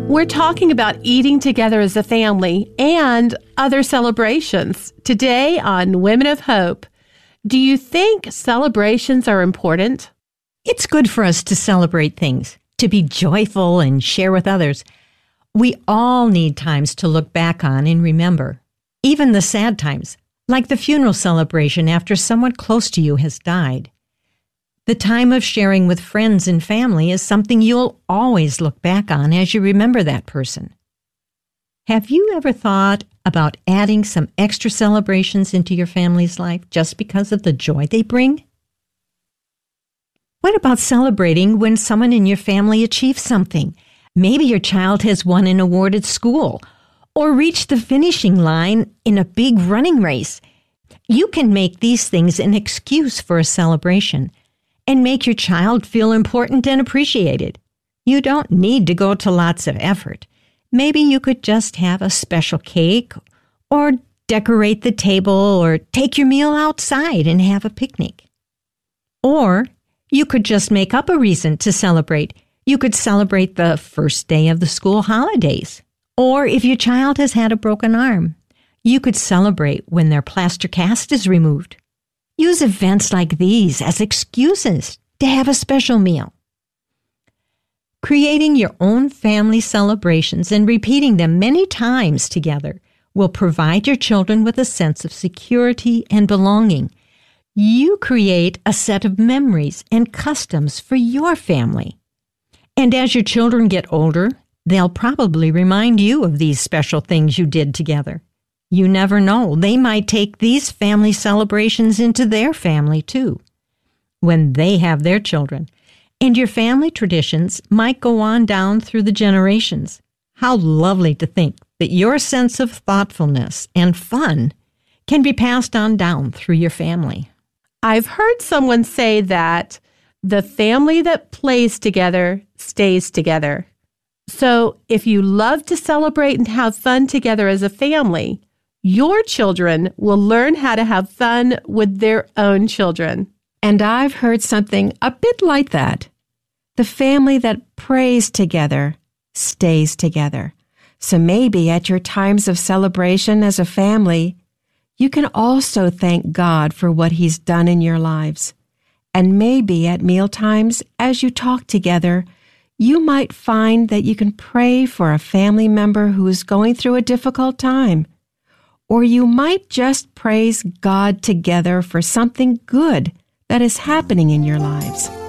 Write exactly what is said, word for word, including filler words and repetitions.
We're talking about eating together as a family and other celebrations. Today on Women of Hope, do you think celebrations are important? It's good for us to celebrate things, to be joyful and share with others. We all need times to look back on and remember, even the sad times, like the funeral celebration after someone close to you has died. The time of sharing with friends and family is something you'll always look back on as you remember that person. Have you ever thought about adding some extra celebrations into your family's life just because of the joy they bring? What about celebrating when someone in your family achieves something? Maybe your child has won an award at school or reached the finishing line in a big running race. You can make these things an excuse for a celebration and make your child feel important and appreciated. You don't need to go to lots of effort. Maybe you could just have a special cake or decorate the table or take your meal outside and have a picnic. Or you could just make up a reason to celebrate. You could celebrate the first day of the school holidays. Or if your child has had a broken arm, you could celebrate when their plaster cast is removed. Use events like these as excuses to have a special meal. Creating your own family celebrations and repeating them many times together will provide your children with a sense of security and belonging. You create a set of memories and customs for your family. And as your children get older, they'll probably remind you of these special things you did together. You never know. They might take these family celebrations into their family, too, when they have their children. And your family traditions might go on down through the generations. How lovely to think that your sense of thoughtfulness and fun can be passed on down through your family. I've heard someone say that the family that plays together stays together. So if you love to celebrate and have fun together as a family, your children will learn how to have fun with their own children. And I've heard something a bit like that. The family that prays together stays together. So maybe at your times of celebration as a family, you can also thank God for what He's done in your lives. And maybe at mealtimes, as you talk together, you might find that you can pray for a family member who is going through a difficult time. Or you might just praise God together for something good that is happening in your lives.